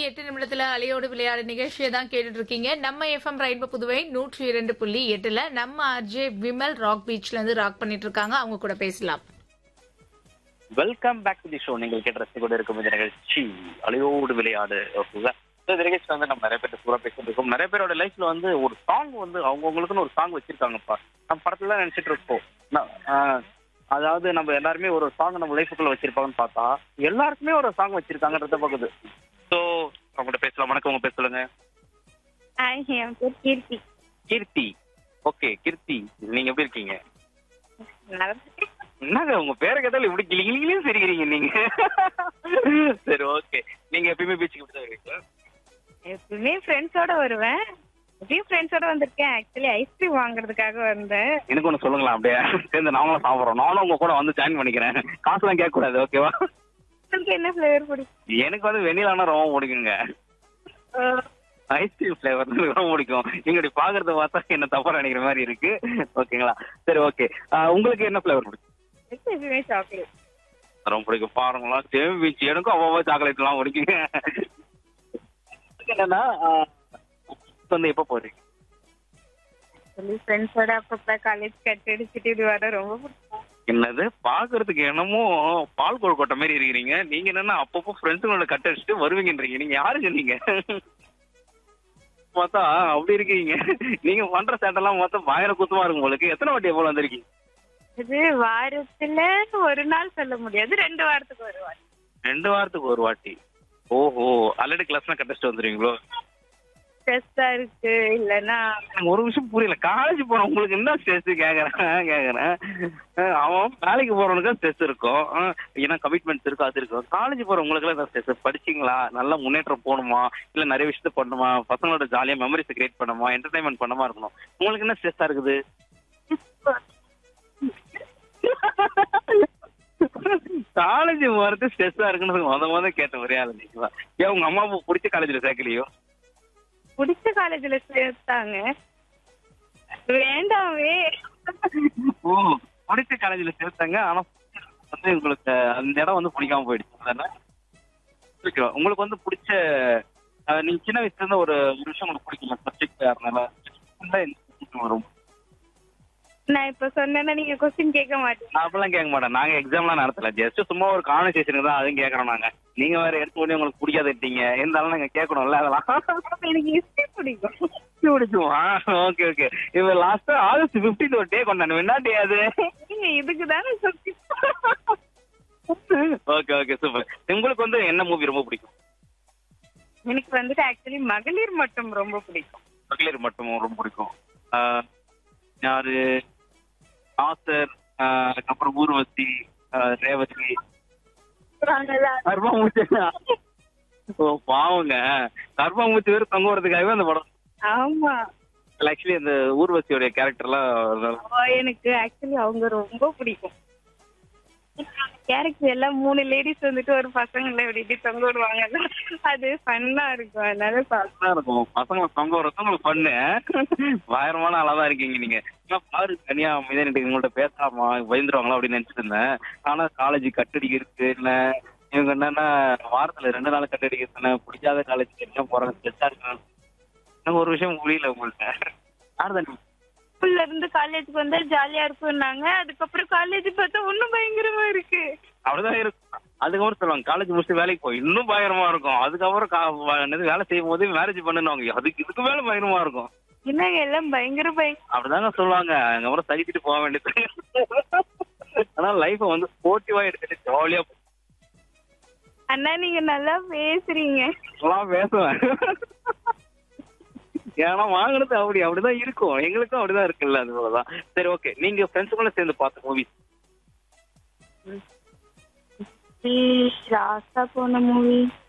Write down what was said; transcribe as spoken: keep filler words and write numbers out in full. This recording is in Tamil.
எட்டு நிமிடத்துல அலையோடு விளையாடு நிகழ்ச்சியை தான் கேட்டுட்டு இருக்கீங்க. நம்ம எஃப்எம் ரெயின்போ புதுவை நூற்றி இரண்டு புள்ளி எட்டுல நம்ம ஆர்ஜே விமல் ராக் பீச்ல இருந்து ராக் பண்ணிட்டு இருக்காங்க. அவங்க கூட பேசலாம். Welcome back to the show. நீங்கள் கேட்டு ரசித்து கொண்டு இருக்கும் இந்த நிகழ்ச்சி அலையோடு விளையாடு. ஓகேங்களா? இந்த நிகழ்ச்சி வந்து நம்ம நிறைய பேர் சூப்பரா பேசிட்டு இருக்கோம். நிறைய பேரோட லைஃப்ல வந்து ஒரு சாங் வந்து அவங்கவுங்களுக்குன்னு ஒரு சாங் வச்சிருக்காங்கப்பா. நம்ம படத்துல நினைச்சிட்டு இருக்கோம், அதாவது நம்ம எல்லாருமே ஒரு சாங் நம்ம லைஃபுக்குள்ள வச்சிருப்பாங்கன்னு பார்த்தா எல்லாருக்குமே ஒரு சாங் வச்சிருக்காங்கன்றத பாக்குது. ஸோ அவங்கள்ட்ட பேசலாம். வணக்கம், உங்க பேர் சொல்லுங்க. கீர்த்தி. கீர்த்தி. ஓகே கீர்த்தி, நீங்க எப்படி இருக்கீங்க? என்னங்க உங்க பேரை கேட்டாலும் இப்படி கிளி கிளியும் சிரிக்கிறீங்க நீங்க. சரி ஓகே. நீங்க எப்பயுமே பீச்சுக்கு இப்படி தான் வருவீங்களா? எப்பவுமே ஃப்ரெண்ட்ஸோட வருவேன். எப்பயும் ஃப்ரெண்ட்ஸோட வந்திருக்கேன். ஆக்சுவலி ஐஸ்கிரீம் வாங்குறதுக்காக வந்தேன். எனக்கு ஒண்ணு சொல்லுங்களா? அப்படியே சேர்ந்து நாங்களும் சாப்பிடுறோம். நானும் உங்க கூட வந்து ஜாயின் பண்ணிக்கிறேன். காசுலாம் கேட்க கூடாது, ஓகேவா? உங்களுக்கு என்ன ஃபிளேவர் பிடிக்கும்? எனக்கு வந்து வெண்ணிலானா ரொம்ப பிடிக்குங்க. ஐஸ்கிரீம் ஃபிளேவர் ரொம்ப பிடிக்கும். நீங்க இப்படி பாக்குறத பார்த்தா என்ன தப்பா நினைக்கிற மாதிரி இருக்கு. ஓகேங்களா? சரி ஓகே. உங்களுக்கு என்ன ஃபிளேவர் பிடிக்கும்? எப்பவுமே சாக்லேட் ரொம்ப பிடிக்கும். பாருங்களா, சேம் பீச் எனக்கும் அவ்வளவா சாக்லேட் எல்லாம் பிடிக்குங்க. என்னன்னா வந்து எப்ப போறீங்க? ஃப்ரெண்ட்ஸோட அப்பப்ப காலேஜ் கட் அடிச்சுட்டு இது வர ரொம்ப பிடிக்கும். என்னது பாக்குறதுக்கு என்னமோ பால் கொழுக்கொட்டை மாதிரி இருக்கிறீங்க. நீங்க என்னன்னா அப்பப்போ ஃப்ரெண்ட்ஸுங்களோட கட் அடிச்சுட்டு வருவீங்கன்றீங்க. நீங்க யாருங்க நீங்க? பார்த்தா அப்படி இருக்கீங்க. நீங்க பண்ற சேட்டெல்லாம் மொத்தம் பயங்கர குத்தமா இருக்கும் உங்களுக்கு. எத்தனை வாட்டி எவ்வளவு வந்திருக்கீங்க? இது வாரத்துல ஒரு நாள் சொல்ல முடியாது, ரெண்டு வாரத்துக்கு ஒரு வாட்டி. ரெண்டு வாரத்துக்கு ஒரு வாட்டி. ஓஹோ, ஆல்ரெடி கிளாஸ்லாம் கட் அடிச்சுட்டு வந்துருவீங்களோ? ஸ்ட்ரெஸ்ஸா இருக்கு இல்லன்னா ஒரு விஷயம் புரியல. காலேஜ் போற உங்களுக்கு என்ன ஸ்ட்ரெஸ் கேக்குறேன் கேக்குறேன் அவன் வேலைக்கு போறவனுக்கு ஸ்ட்ரெஸ் இருக்கும், ஏன்னா கமிட்மெண்ட்ஸ் இருக்கும், அது இருக்கும். காலேஜ் போற உங்களுக்கு எல்லாம் ஸ்ட்ரெஸ். படிச்சீங்களா? நல்ல முன்னேற்றம் போகணுமா, இல்ல நிறைய விஷயத்த பண்ணுமா, பசங்களோட ஜாலியா மெமரிஸ் கிரியேட் பண்ணுமா, என்டர்டைன்மெண்ட் பண்ணமா இருக்கணும். உங்களுக்கு என்ன ஸ்ட்ரெஸ்ஸா இருக்குது? காலேஜ் போறது ஸ்ட்ரெஸ்ஸா இருக்குன்னு முத முத கேட்ட ஒரே ஆள் நீங்களா? ஏன் உங்க அம்மா அப்பா பிடிச்ச காலேஜ்ல சேர்க்கலையோ? பிடிச்ச காலேஜ்ல சேர்த்தாங்க. வேண்டாமே. ஓ, பிடிச்ச காலேஜ்ல சேர்த்தாங்க, ஆனா வந்து உங்களுக்கு அந்த இடம் வந்து பிடிக்காம போயிடுச்சு தானே? உங்களுக்கு வந்து பிடிச்ச நீங்க சின்ன வயசுல இருந்த ஒரு ஒரு விஷயம் உங்களுக்கு பிடிக்கல சப்ஜெக்ட் யாருனால வரும்? நான் இப்ப சொன்னேன்னா நீங்க கொஸ்டின் கேட்க மாட்டீங்க. அப்பெல்லாம் கேட்க மாட்டேன். நாங்க எக்ஸாம்லாம் நடத்தல, ஜஸ்ட் சும்மா ஒரு கான்வர்சேஷனுக்கு தான் அதுவும் கேட்கறோம் நாங்க. நீங்க வேற எடுத்து உடனே உங்களுக்கு பிடிக்காதுட்டீங்க, இருந்தாலும் நாங்க கேட்கணும்ல அதெல்லாம். எனக்கு ஹிஸ்டரி பிடிக்கும். பிடிக்குமா? Okay okay. இப்ப லாஸ்டா ஆகஸ்ட் பிப்டீன்த் ஒரு டே கொண்டாடுவோம். என்ன டே அது? நீங்க இதுக்கு தானே சொல்லி. Okay okay super. உங்களுக்கு வந்து என்ன மூவி ரொம்ப பிடிக்கும்? எனக்கு வந்துட்டு ஆக்சுவலி மகளிர் மட்டும் ரொம்ப பிடிக்கும். மகளிர் மட்டும் ரொம்ப பிடிக்கும். யாரு? ஆசர், அதுக்கப்புறம் ஊர்வசி, ரேவதி, கர்ப்பாமூச்சி. ஓ பாவங்க, கர்ப்பாமூச்சி வேறு தொங்க வரதுக்காகவே அந்த படம். ஆமா, ஆக்சுவலி அந்த ஊர்வசியோட கேரக்டர்லாம் எனக்கு ஆக்சுவலி அவங்க ரொம்ப பிடிக்கும். கேரக்டர் எல்லாம் மூணு லேடிஸ் வந்துட்டு ஒரு பசங்களை எப்படி தொங்க விடுவாங்கல்ல, அது ஃபன்னா இருக்கும். அதனால ஃபன்னா இருக்கும். பசங்களை தொங்க விடுறது உங்களுக்கு ஃபன்னு. பயங்கரமான ஆளாதான் இருக்கீங்க நீங்க. பாரு தனியா அமைதியா உங்கள்ட்ட பேசாமா பயந்துருவாங்களா அப்படின்னு நினைச்சிட்டு இருந்தேன். ஆனா காலேஜ் கட்டடிக்க இருக்கு இல்ல, இவங்க என்னன்னா வாரத்துல ரெண்டு நாள் கட்டடிக்க பிடிக்காத காலேஜ் என்ன போறாங்க, ஸ்ட்ரெஸ்ஸா இருக்கு. ஒரு விஷயம் புரியல உங்கள்ட்ட. யாருதான் ஸ்கூல்ல இருந்து காலேஜுக்கு வந்தா ஜாலியா இருக்கும்னாங்க, அதுக்கப்புறம் காலேஜ் பார்த்தா இன்னும் பயங்கரமா இருக்கு. அப்படிதான் இருக்கும். அதுக்கப்புறம் சொல்லுவாங்க காலேஜ் முடிச்சுட்டு வேலைக்கு போய் இன்னும் பயங்கரமா இருக்கும். அதுக்கப்புறம் வேலை செய்யும் போது மேரேஜ் பண்ணுவாங்க, அதுக்கு இதுக்கு மேல பயங்கரமா இருக்கும். என்னங்க எல்லாம் பயங்கர பயங்கர அப்படிதாங்க சொல்லுவாங்க. அதுக்கப்புறம் சகிச்சுட்டு போக வேண்டியது. ஆனா லைஃப வந்து ஸ்போர்ட்டிவா எடுத்துட்டு ஜாலியா. அண்ணா நீங்க நல்லா பேசுறீங்க. நல்லா பேசுவேன். ஏன்னா வாங்கினது அப்படி அப்படிதான் இருக்கும். எங்களுக்கும் அப்படிதான் இருக்குல்ல, அது போலதான். சரி ஓகே. நீங்க ஃப்ரெண்ட்ஸுக்குள்ள சேர்ந்து பார்த்த மூவிஸ்? லாஸ்டா போன மூவி